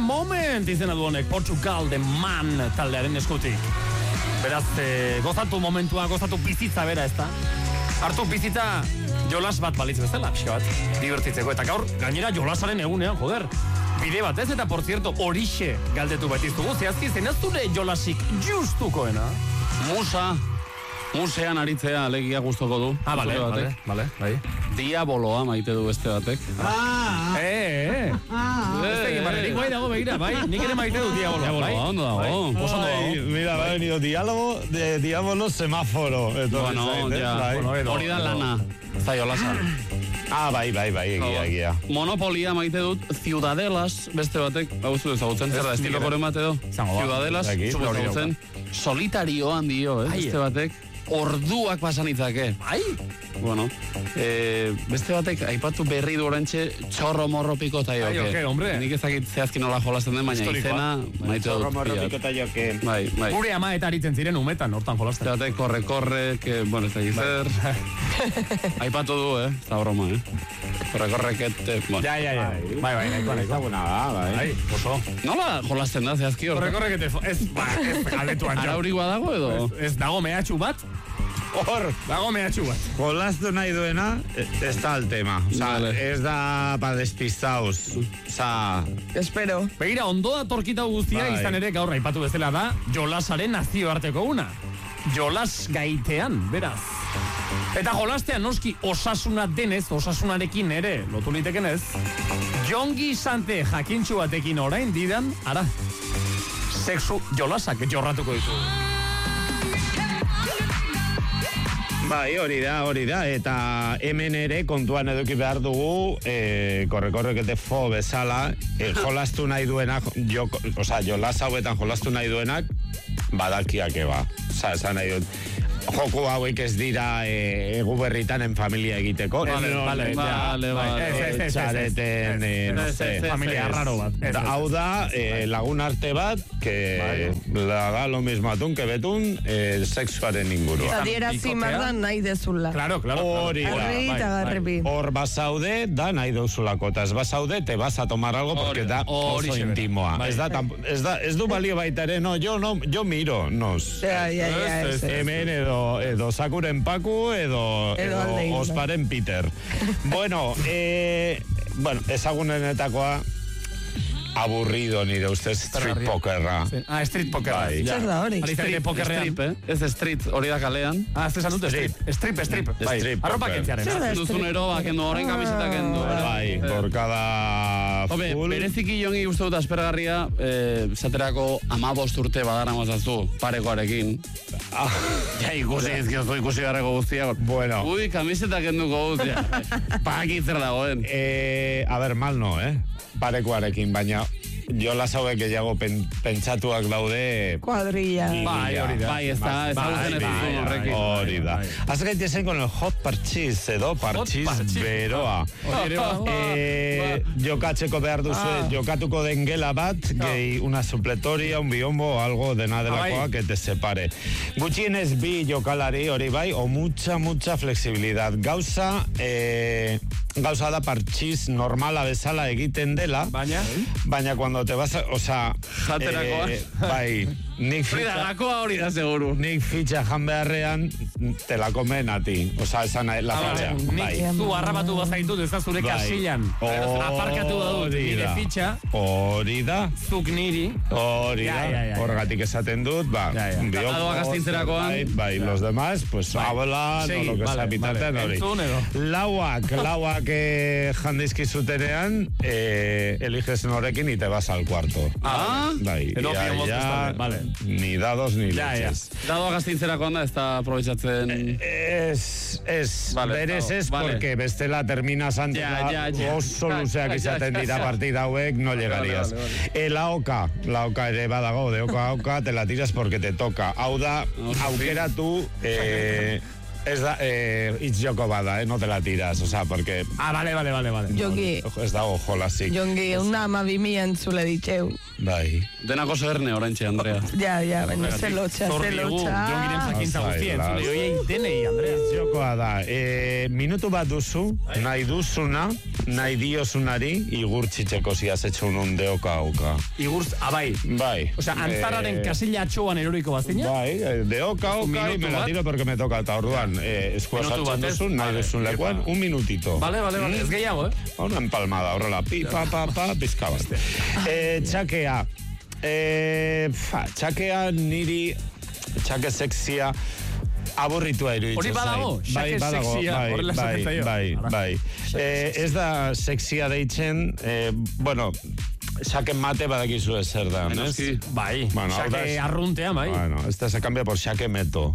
Moment izena du honek, Portugal The Man taldearen eskutik. Beraz, gozatu momentua, gozatu bizitza bera ez da. Hartu bizitza jolas bat balitz bezala, pixka bat, divertitzeko. Eta gaur, gainera jolasaren egunean, joder, bide bat ez, eta por cierto, horixe galdetu batiztugu, zehazki zen ez dure jolasik justukoena. Musean aritzea alegia gustoko du. Vale, bai. Diaboloa maite du beste batek. Beste egin barrenik bai dago begira, bai. Nik ere maite du diaboloa, bai. Ondo dago. Mira, va venido diálogo de diabolo semáforo. Bueno, ya. Hori da lana. Zai olasa. Bai, egia. Monopolia maite dut, Ciudadelas, beste batek, hauzu ezagutzen, zer da, estilokoren bate edo? Ciudadelas, ezagutzen, solitarioan dio, beste batek, orduak pasan itzake. Bueno, beste batek, aipatu berri du orantxe, txorro morro piko eta joke. Nik ezakit zehazki nola jolasten den, baina izena, maite dut. Txorro morro piko eta joke. Bai. Gure ama eta aritzen ziren umetan, hortan jolasten. Beste batek, korre, que, bueno, ez da gizer. Aipatu du, ez da broma, Korreket, bueno. Ja. Bai, bai, oso. Nola jolasten da, zehazki hor? Korrekete, ez galdetuan. Araurikoa dago edo? Ez dago mehatxu bat. Dago mehatxu bat. Jolastu nahi duena, ez da el tema. Ez da pa despistauz. Espero. Begira, ondo da torkita guztia izan ere gaur aipatu bezala da jolasaren nazioarteko una. Jolas gaitean, beraz. Eta jolastean noski osasuna denez, osasunarekin ere, lotu liteken ez, jongi sante jakintxu batekin orain didan, ara, sexu jolasak jorratuko ditu. Bai, hori da, eta hemen ere kontuan eduki behar dugu, korrekete fo bezala, jolastu nahi duenak, jolas hauetan jolastu nahi duenak, badakiak eba. Esan nahi dut, joku hauek ez dira egu berritan en familia egiteko. Vale. Txareten, no sé. Familia raro bat. Hau da, lagun arte bat, que laga lo mismo atún que betún, sexuaren ingurua. Adierazi mardan nahi dezula. Claro. Hori da. Hor basaude, da nahi dezulako. Eta ez basaude, te vas a tomar algo porque da oso intimoa. Ez du balio baita ere, no, yo miro, nos. Hemen edo Sakuren Paku edo Osparen Peter. Bueno, ezagunenetakoa aburrido nire ustez street pokerra. Street pokerra. Zer da hori? Strip, ez street, hori da kalean. Ez esan dut strip. Arropa kentziaren. Duzun eroa, kendu horren kamiseta kendu. Bai, por cada full. Bereziki jongi uste dut aspergarria, zaterako 15 urte badara mazazu, parekoarekin. Ikusi garreko guztia. Bueno. Ui, kamiseta kenduko guztia. Pakitzer dagoen. A ver, mal no, parekoarekin, baina jolas hauek gehiago pentsatuak daude. Cuadrilla. Bai, ez da horrekin. Hori da. Haz gaitezen con el hot parchiz edo parchiz beroa. Jokatzeko behar duzu, jokatuko den gela bat, gehi una supletoria, un biombo, algo dena delakoa que te separe. Gutxienez bi jokalari hori bai, o mucha flexibilidad. Gauza da parchiz normala bezala egiten dela, baina cuando te vas a, jaterakoa. Bai, nik hori da seguru. Nik fitxa jan beharrean te la komen a ti. Esan la fitxa. Nik zu harrapatu bazaitut, ez da zure kasillan. Aparkatu dut nire fitxa. Hori da. Zuk niri. Hori da. Horregatik esaten dut, Adoa gaztintzerakoan. Bai, los demás, pues hablan, o lo que sea bitartean hori. Lauak jandizkizutenean, eliges horrekin y te vas al cuarto. Bai, ya, ni dados ni leches. Dadoa gaztintzerakoan da, ez da aprobetxatzen... Berez ez, porque bestela terminas antes oso luzeak izaten dira partida hauek, no llegarías. La oca ere badago, de oca a oca, te la tiras porque te toca. Hau da, aukeratu Ez da, hitz joko bada, no te la tiras, oza, porque... Ah, vale. Jongi. Ez dago jolasik. Jongi, una ama 2000 entzule ditxeu. Bai. Denako zerne oraintxe, Andrea. Ja, baina zelotxa. Jongiren jakintza guztien, zule joiei denei, Andrea. Jokoa da, minutu bat duzu, nahi duzuna, nahi diozunari, igurtzitzeko ziazetxun un deoka auka. Igurtz, bai. Bai. Osea, antzarraren kasilla atxoan eroriko bazina? Bai, deoka auka, y me la tiro porque me toca, eta orduan, eskua sartzen duzun, nahi duzun lekuan, un minutito. Vale, ez gehiago, Una empalmada, horrela, pi, pa, pizka bat. Txakea. Txakea niri, txake sexia, aburritua iruditzen. Hori badago, xake sexia, horrela zaten zaio. Bai. Ez da sexia deitzen, bueno, xake mate badakizu ezer da, ¿no? Bai, xake arruntea, bai. Bueno, esta se cambia por xake meto.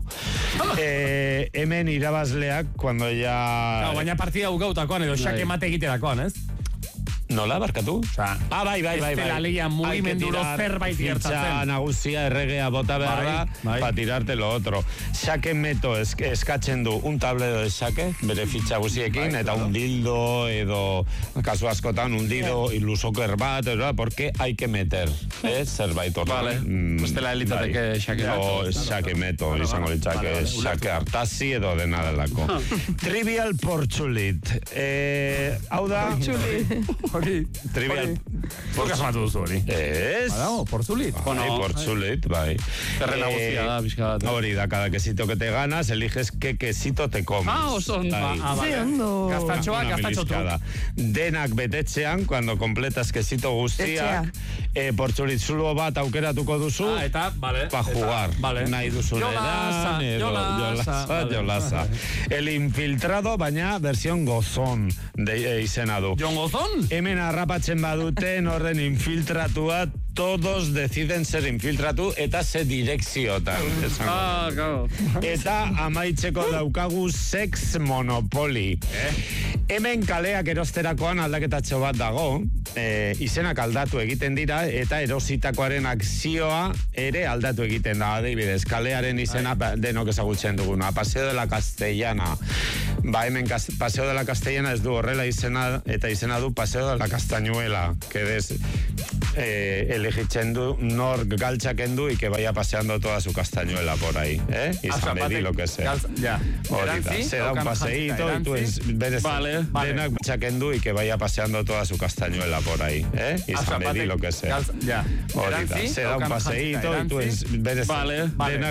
Hemen irabazleak, cuando ya... Baina partida ugautakoan edo xake mate egiterakoan, ez? Nola, barkatu? Bai. Estela leia mugimenduro zerbait gertatzen. Fitxa nagusia erregea bota behar da, pa tirarte lo otro. Xake meto eskatzen du un tablero de xake, bere fitxa guziekin, eta un dildo, edo, kasu askotan, un dildo, ilusoker bat, porque hay que meter, zerbait horra. Vale, estela elitateke xake meto. Xake meto, izango litzake, xake hartazi edo dena delako. Trivial Portzulit. Hau da... Trivial. Por asmatu duzu hori. Ez. Badago, Portzulit. Portzulit, bai. Terre nagusia da, bizka bat. Hori da, cada quesito que te ganas, eliges qué quesito te comes. Oson. Ondo. Gaztatxo tu. Denak betetzean, cuando completas quesito guztiak, Portzulit zulo bat aukeratuko duzu, eta, vale. Pa jugar. Nahi duzun edan, jolasa. El infiltrado, baina versión gozón izena du. Jon Gozón? Hemen harrapatzen baduten horren infiltratua, todos deciden ser infiltratu eta ze direkziotan. Claro. Eta amaitzeko daukagu sex monopoli. Hemen kaleak erosterakoan aldaketatxo bat dago, izenak aldatu egiten dira, eta erositakoaren akzioa ere aldatu egiten da. Adibidez, kalearen izena denok ezagutzen duguna. Paseo de la Castellana. Hemen Paseo de la Castellana ez du horrela izena, eta izena du Paseo de la Castañuela, que des elegitzen du nor galtxaken du y que vaya paseando toda su castañuela por ahí, izan bedi lo que sea. Horita, se da un paseíto y tú ves denak galtxaken du y que vaya paseando toda su castañuela por ahí, izan bedi lo que sea. Horita, se da un paseíto y tú ves denak